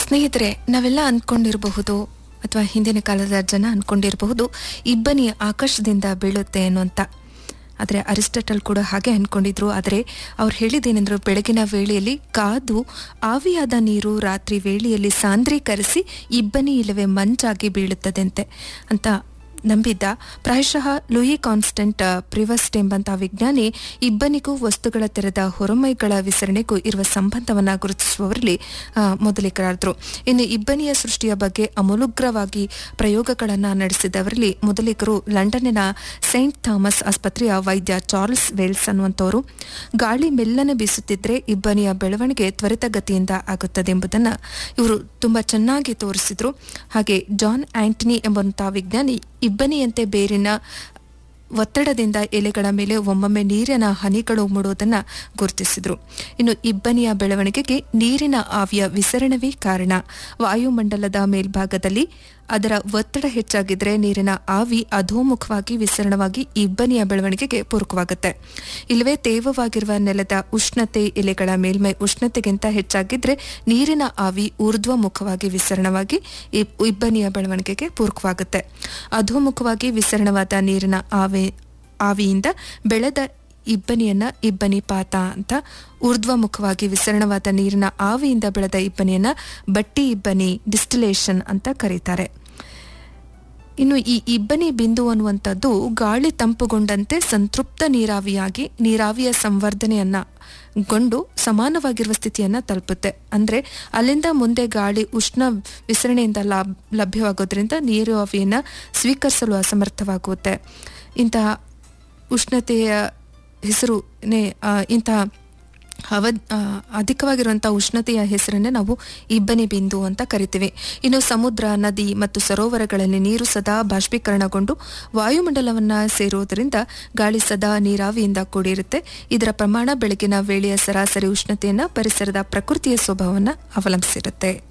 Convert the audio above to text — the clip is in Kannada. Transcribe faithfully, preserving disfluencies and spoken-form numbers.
ಸ್ನೇಹಿತರೆ, ನಾವೆಲ್ಲ ಅಂದ್ಕೊಂಡಿರಬಹುದು ಅಥವಾ ಹಿಂದಿನ ಕಾಲದ ಜನ ಅಂದ್ಕೊಂಡಿರಬಹುದು ಇಬ್ಬನಿ ಆಕಾಶದಿಂದ ಬೀಳುತ್ತೆ ಅನ್ನುವಂತ. ಆದರೆ ಅರಿಸ್ಟಾಟಲ್ ಕೂಡ ಹಾಗೆ ಅಂದ್ಕೊಂಡಿದ್ರು. ಆದರೆ ಅವ್ರು ಹೇಳಿದ್ದೇನೆಂದ್ರು, ಬೆಳಗಿನ ವೇಳೆಯಲ್ಲಿ ಕಾದು ಆವಿಯಾದ ನೀರು ರಾತ್ರಿ ವೇಳೆಯಲ್ಲಿ ಸಾಂದ್ರೀಕರಿಸಿ ಇಬ್ಬನಿ ಇಲ್ಲವೇ ಮಂಜಾಗಿ ಬೀಳುತ್ತದಂತೆ ಅಂತ ನಂಬಿದ್ದ. ಪ್ರಾಯಶಃ ಲೂಯಿ ಕಾನ್ಸ್ಟೆಂಟ್ ಪ್ರಿವಸ್ಟ್ ಎಂಬಂತಹ ವಿಜ್ಞಾನಿ ಇಬ್ಬನಿಗೂ ವಸ್ತುಗಳ ತೆರೆದ ಹೊರಮೈಗಳ ವಿಸರಣೆಗೂ ಇರುವ ಸಂಬಂಧವನ್ನು ಗುರುತಿಸುವವರಲ್ಲಿ ಮೊದಲಿಗರಾದರು. ಇನ್ನು ಇಬ್ಬನಿಯ ಸೃಷ್ಟಿಯ ಬಗ್ಗೆ ಅಮೂಲಾಗ್ರವಾಗಿ ಪ್ರಯೋಗಗಳನ್ನು ನಡೆಸಿದವರಲ್ಲಿ ಮೊದಲಿಗರು ಲಂಡನ್ನಿನ ಸೈಂಟ್ ಥಾಮಸ್ ಆಸ್ಪತ್ರೆಯ ವೈದ್ಯ ಚಾರ್ಲ್ಸ್ ವೇಲ್ಸ್ ಅನ್ನುವಂಥವರು. ಗಾಳಿ ಮೆಲ್ಲನೆ ಬೀಸುತ್ತಿದ್ರೆ ಇಬ್ಬನಿಯ ಬೆಳವಣಿಗೆ ತ್ವರಿತಗತಿಯಿಂದ ಆಗುತ್ತದೆ ಎಂಬುದನ್ನು ಇವರು ತುಂಬಾ ಚೆನ್ನಾಗಿ ತೋರಿಸಿದ್ರು. ಹಾಗೆ ಜಾನ್ ಆಂಟನಿ ಎಂಬಂತಹ ವಿಜ್ಞಾನಿ ಇಬ್ಬನಿಯಂತೆ ಬೇರಿನ ಒತ್ತಡದಿಂದ ಎಲೆಗಳ ಮೇಲೆ ಒಮ್ಮೊಮ್ಮೆ ನೀರಿನ ಹನಿಗಳು ಮೂಡುವುದನ್ನು ಗುರುತಿಸಿದರು. ಇನ್ನು ಇಬ್ಬನಿಯ ಬೆಳವಣಿಗೆಗೆ ನೀರಿನ ಆವಿಯ ವಿಸರಣವೇ ಕಾರಣ. ವಾಯುಮಂಡಲದ ಮೇಲ್ಭಾಗದಲ್ಲಿ ಅದರ ಒತ್ತಡ ಹೆಚ್ಚಾಗಿದ್ರೆ ನೀರಿನ ಆವಿ ಅಧೋಮುಖವಾಗಿ ವಿಸರಣವಾಗಿ ಇಬ್ಬನಿಯ ಬೆಳವಣಿಗೆಗೆ ಪೂರಕವಾಗುತ್ತೆ. ಇಲ್ಲವೇ ತೇವವಾಗಿರುವ ನೆಲದ ಉಷ್ಣತೆ ಎಲೆಗಳ ಮೇಲ್ಮೈ ಉಷ್ಣತೆಗಿಂತ ಹೆಚ್ಚಾಗಿದ್ರೆ ನೀರಿನ ಆವಿ ಊರ್ಧ್ವಮುಖವಾಗಿ ವಿಸರಣವಾಗಿ ಇಬ್ಬನಿಯ ಬೆಳವಣಿಗೆಗೆ ಪೂರಕವಾಗುತ್ತೆ. ಅಧೋಮುಖವಾಗಿ ವಿಸರಣವಾದ ನೀರಿನ ಆವಿ ಆವಿಯಿಂದ ಬೆಳೆದ ಇಬ್ಬನಿಯನ್ನ ಇಬ್ಬನಿಪಾತ ಅಂತ, ಊರ್ಧ್ವಮುಖವಾಗಿ ವಿಸರಣವಾದ ನೀರಿನ ಆವಿಯಿಂದ ಬೆಳೆದ ಇಬ್ಬನಿಯನ್ನ ಬಟ್ಟಿ ಇಬ್ಬನಿ ಡಿಸ್ಟಿಲೇಷನ್ ಅಂತ ಕರೀತಾರೆ. ಇನ್ನು ಈ ಇಬ್ಬನಿ ಬಿಂದು ಅನ್ನುವಂಥದ್ದು ಗಾಳಿ ತಂಪುಗೊಂಡಂತೆ ಸಂತೃಪ್ತ ನೀರಾವಿಯಾಗಿ ನೀರಾವಿಯ ಸಂವರ್ಧನೆಯನ್ನ ಗೊಂಡು ಸಮಾನವಾಗಿರುವ ಸ್ಥಿತಿಯನ್ನ ತಲುಪುತ್ತೆ. ಅಂದ್ರೆ ಅಲ್ಲಿಂದ ಮುಂದೆ ಗಾಳಿ ಉಷ್ಣ ವಿಸರಣೆಯಿಂದ ಲಭ್ಯವಾಗೋದ್ರಿಂದ ನೀರು ಆವಿಯನ್ನ ಸ್ವೀಕರಿಸಲು ಅಸಮರ್ಥವಾಗುತ್ತೆ. ಇಂತಹ ಉಷ್ಣತೆಯ ಹೆಸರು ಇಂತಹ ಅವ ಅಧಿಕವಾಗಿರುವಂತಹ ಉಷ್ಣತೆಯ ಹೆಸರನ್ನೇ ನಾವು ಇಬ್ಬನಿ ಬಿಂದು ಅಂತ ಕರಿತೀವಿ. ಇನ್ನು ಸಮುದ್ರ, ನದಿ ಮತ್ತು ಸರೋವರಗಳಲ್ಲಿ ನೀರು ಸದಾ ಬಾಷ್ಪೀಕರಣಗೊಂಡು ವಾಯುಮಂಡಲವನ್ನ ಸೇರುವುದರಿಂದ ಗಾಳಿ ಸದಾ ನೀರಾವಿಯಿಂದ ಕೂಡಿರುತ್ತೆ. ಇದರ ಪ್ರಮಾಣ ಬೆಳಗಿನ ವೇಳೆಯ ಸರಾಸರಿ ಉಷ್ಣತೆಯನ್ನ ಪರಿಸರದ ಪ್ರಕೃತಿಯ ಸ್ವಭಾವವನ್ನು ಅವಲಂಬಿಸಿರುತ್ತೆ.